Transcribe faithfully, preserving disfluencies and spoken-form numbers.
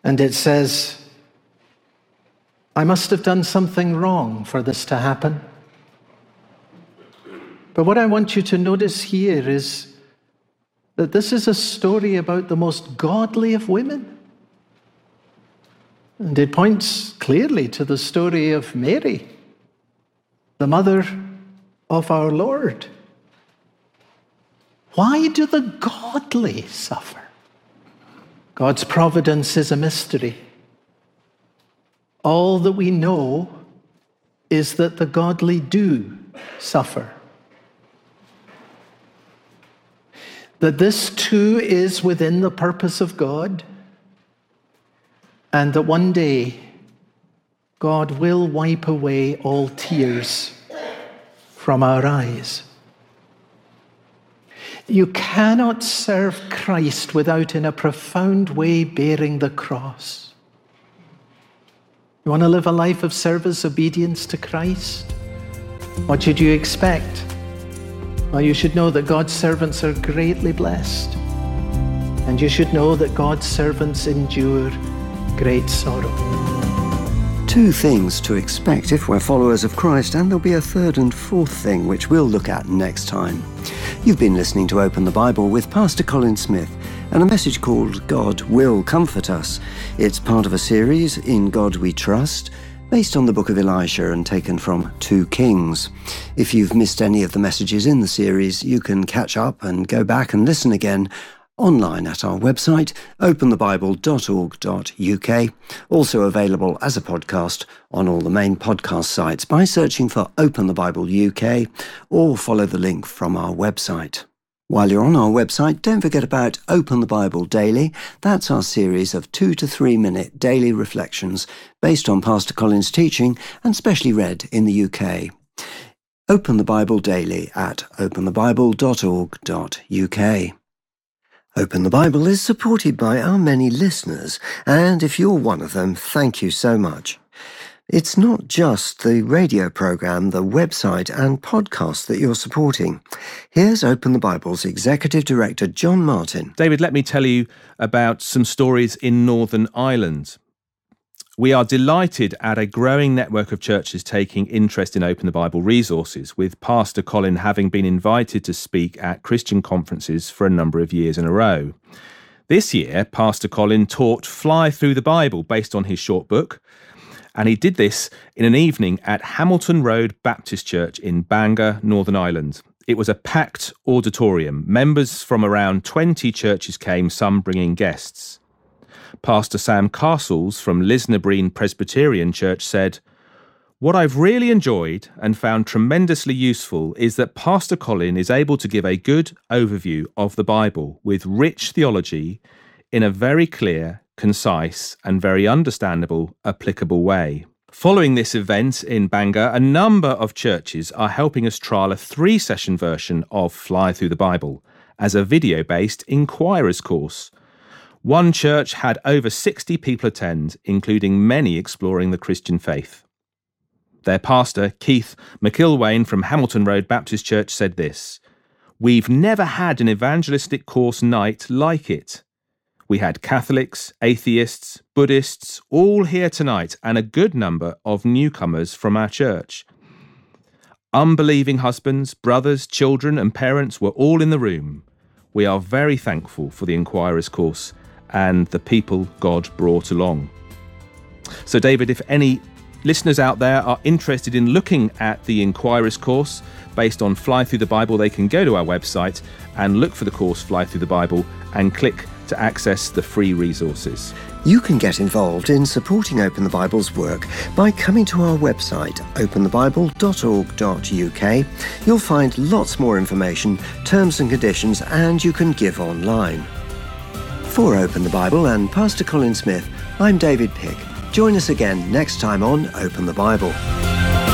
And it says, I must have done something wrong for this to happen. But what I want you to notice here is that this is a story about the most godly of women. And it points clearly to the story of Mary, the mother of our Lord. Why do the godly suffer? God's providence is a mystery. All that we know is that the godly do suffer. That this too is within the purpose of God, and that one day God will wipe away all tears from our eyes. You cannot serve Christ without, in a profound way, bearing the cross. You want to live a life of service, obedience to Christ? What should you expect? Well, you should know that God's servants are greatly blessed. And you should know that God's servants endure great sorrow. Two things to expect if we're followers of Christ, and there'll be a third and fourth thing which we'll look at next time. You've been listening to Open the Bible with Pastor Colin Smith, and a message called God Will Comfort Us. It's part of a series, In God We Trust, based on the book of Elisha and taken from Two Kings. If you've missed any of the messages in the series, you can catch up and go back and listen again online at our website, open the bible dot org dot U K, also available as a podcast on all the main podcast sites by searching for Open the Bible U K, or follow the link from our website. While you're on our website, don't forget about Open the Bible Daily. That's our series of two to three minute daily reflections based on Pastor Colin's teaching and specially read in the U K. Open the Bible Daily at open the bible dot org dot U K. Open the Bible is supported by our many listeners, and if you're one of them, thank you so much. It's not just the radio program, the website and podcast that you're supporting. Here's Open the Bible's Executive Director, John Martin. David, let me tell you about some stories in Northern Ireland. We are delighted at a growing network of churches taking interest in Open the Bible resources, with Pastor Colin having been invited to speak at Christian conferences for a number of years in a row. This year, Pastor Colin taught Fly Through the Bible based on his short book, and he did this in an evening at Hamilton Road Baptist Church in Bangor, Northern Ireland. It was a packed auditorium. Members from around twenty churches came, some bringing guests. Pastor Sam Castles from Lisnabreen Presbyterian Church said, "What I've really enjoyed and found tremendously useful is that Pastor Colin is able to give a good overview of the Bible with rich theology in a very clear, concise and very understandable, applicable way." Following this event in Bangor, a number of churches are helping us trial a three-session version of Fly Through the Bible as a video-based inquirer's course. One church had over sixty people attend, including many exploring the Christian faith. Their pastor, Keith McIlwain from Hamilton Road Baptist Church, said this: "We've never had an evangelistic course night like it. We had Catholics, atheists, Buddhists, all here tonight, and a good number of newcomers from our church. Unbelieving husbands, brothers, children and parents were all in the room. We are very thankful for the Inquirer's course and the people God brought along." So, David, if any listeners out there are interested in looking at the Inquirer's course based on Fly Through the Bible, they can go to our website and look for the course Fly Through the Bible and click to access the free resources. You can get involved in supporting Open the Bible's work by coming to our website, open the bible dot org dot U K. You'll find lots more information, terms and conditions, and you can give online. For Open the Bible and Pastor Colin Smith, I'm David Pick. Join us again next time on Open the Bible.